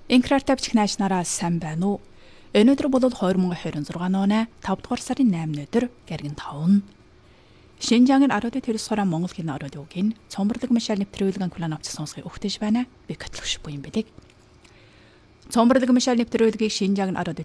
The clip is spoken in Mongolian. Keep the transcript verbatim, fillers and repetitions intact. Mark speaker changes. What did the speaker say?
Speaker 1: Инкраар тавьчих наашнараа сайн байна уу? Өнөөдөр бол хоёр мың двадцать шесть оны тавд дугаар сарын eighth өдөр гэргэн тавна. Шинжаагийн аруудын төрөс хороо Монгол хэлний аруудын үгийн цомборлог машаал нэвтрүүлгэн клан авч сонсхийг өгтөж байна. Би Катлогш буян бэлэг. Цомборлог машаал нэвтрүүлгийг шинжаагийн аруудын